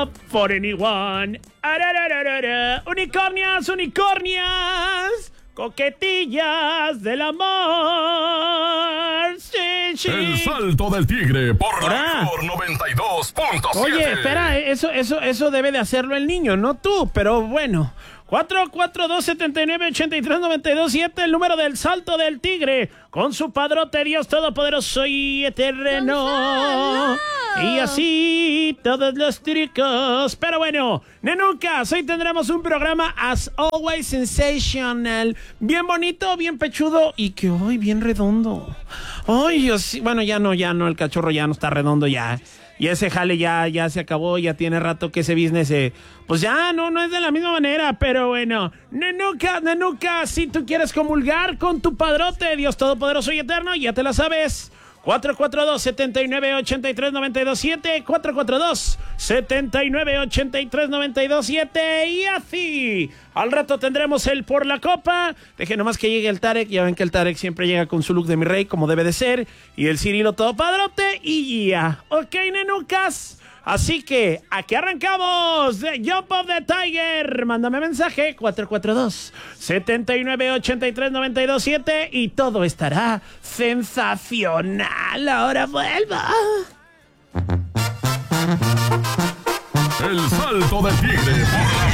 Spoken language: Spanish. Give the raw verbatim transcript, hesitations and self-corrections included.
love for anyone. Arararara. Unicornias, unicornias, coquetillas del amor. Sí, sí. El salto del tigre por Ahora. la mejor noventa y dos punto siete. Oye, espera, eso, eso, eso debe de hacerlo el niño, no tú, pero bueno. cuatro cuatro dos, siete nueve, ocho tres, nueve dos siete, el número del salto del tigre, con su padrote Dios Todopoderoso y Eterno. Y así todos los trucos. Pero bueno, nenucas, hoy tendremos un programa as always sensational. Bien bonito, bien pechudo y que hoy bien redondo. Ay, Dios, bueno, ya no, ya no, el cachorro ya no está redondo ya. Y ese jale ya, ya se acabó, ya tiene rato que ese business, eh, pues ya no, no es de la misma manera, pero bueno. Nenuca, nenuca, si tú quieres comulgar con tu padrote, Dios Todopoderoso y Eterno, ya te la sabes. cuatro cuatro dos, siete nueve, ocho tres, nueve dos siete, cuatro cuatro dos, siete nueve, ocho tres, nueve dos siete, y así. Al rato tendremos el Por la Copa. Deje nomás que llegue el Tarek, ya ven que el Tarek siempre llega con su look de mi rey, como debe de ser, y el Cirilo todo padrote, y ya. Ok, nenucas. Así que, aquí arrancamos de Jump of the Tiger. Mándame mensaje, cuatro cuatro dos, siete nueve, ocho tres, nueve dos siete, y todo estará sensacional. Ahora vuelva. El salto del tigre por la